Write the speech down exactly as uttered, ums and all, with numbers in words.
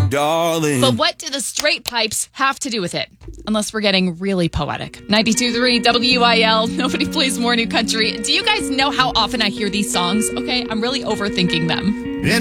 darling. But what do the straight pipes have to do with it? Unless we're getting really poetic. ninety-two point three W I L. Nobody plays more new country. Do you guys know how often I hear these songs? Okay, I'm really overthinking them. In